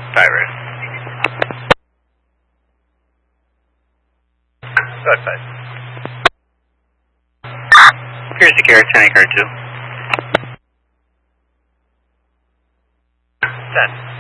Byron. Go outside. Here's the carrot, Tank R2. 10.